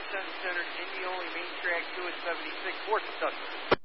Sun Center, Indioli Main Track 2 at 76, fourth and touchdown.